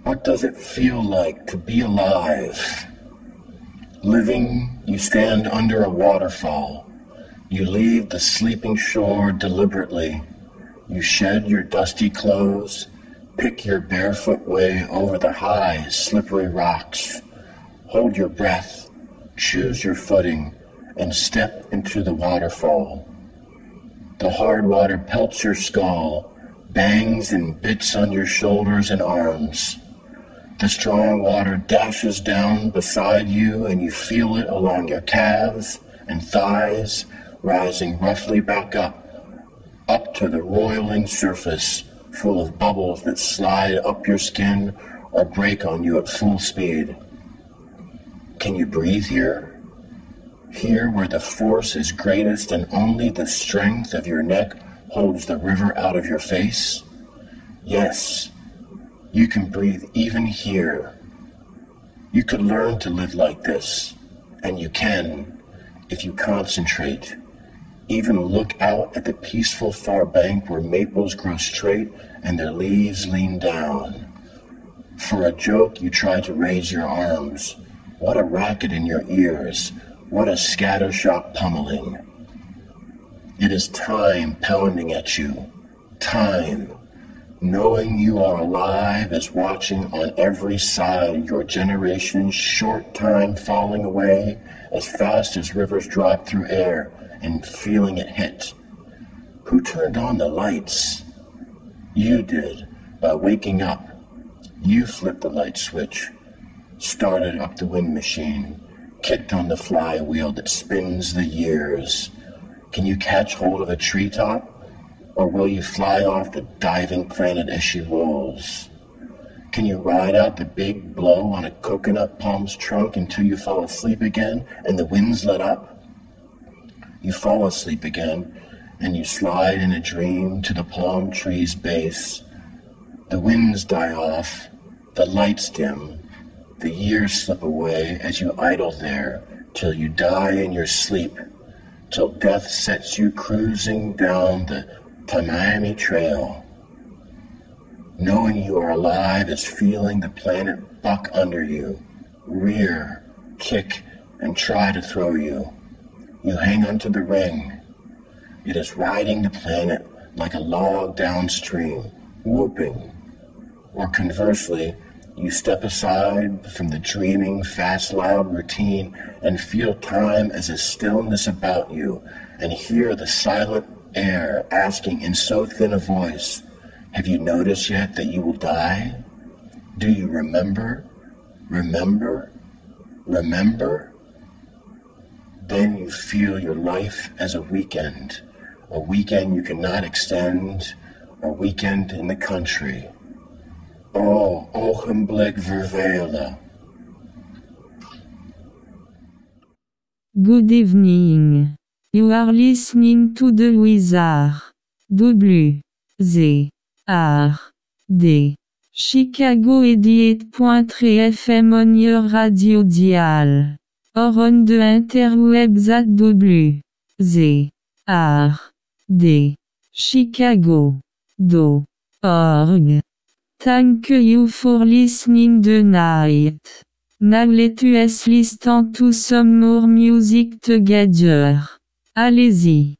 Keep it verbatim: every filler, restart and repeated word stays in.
What does it feel like to be alive? Living, you stand under a waterfall. You leave the sleeping shore deliberately. You shed your dusty clothes, pick your barefoot way over the high, slippery rocks. Hold your breath, choose your footing, and step into the waterfall. The hard water pelts your skull, bangs and bits on your shoulders and arms. The strong water dashes down beside you, and you feel it along your calves and thighs, rising roughly back up, up to the roiling surface, full of bubbles that slide up your skin or break on you at full speed. Can you breathe here? Here where the force is greatest and only the strength of your neck holds the river out of your face? Yes, you can breathe even here. You could learn to live like this, and you can, if you concentrate. Even look out at the peaceful far bank where maples grow straight and their leaves lean down. For a joke, you try to raise your arms. What a racket in your ears. What a scattershot pummeling. It is time pounding at you. Time. Knowing you are alive is watching on every side your generation's short time falling away as fast as rivers drop through air and feeling it hit. Who turned on the lights? You did, by waking up. You flipped the light switch, started up the wind machine, kicked on the flywheel that spins the years. Can you catch hold of a treetop? Or will you fly off the diving planet as she rolls? Can you ride out the big blow on a coconut palm's trunk until you fall asleep again and the winds let up? You fall asleep again and you slide in a dream to the palm tree's base. The winds die off, the lights dim, the years slip away as you idle there till you die in your sleep, till death sets you cruising down the Miami Trail. Knowing you are alive is feeling the planet buck under you, rear, kick, and try to throw you. You hang onto the ring. It is riding the planet like a log downstream, whooping. Or conversely, you step aside from the dreaming, fast, loud routine and feel time as a stillness about you and hear the silent air asking in so thin a voice, have you noticed yet that you will die? Do you remember? Remember? Remember? Then you feel your life as a weekend, a weekend you cannot extend, a weekend in the country. Oh, ogenblik vervelen. Good evening. You are listening to the Wizard. W. Z. R. D. Chicago eighty-eight point three F M on your radio dial. Or on the interwebs at W. Z. R. D. Chicago. dot org. Thank you for listening tonight. Now let us listen to some more music together. Allez-y.